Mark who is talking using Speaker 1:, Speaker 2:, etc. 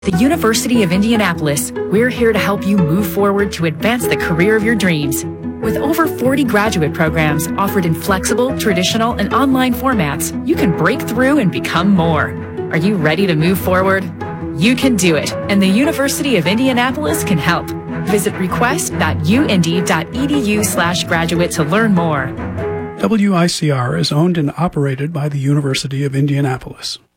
Speaker 1: The University of Indianapolis, we're here to help you move forward to advance the career of your dreams. With over 40 graduate programs offered in flexible, traditional, and online formats, you can break through and become more. Are you ready to move forward? You can do it, and the University of Indianapolis can help. Visit request.uindy.edu/graduate to learn more.
Speaker 2: WICR is owned and operated by the University of Indianapolis.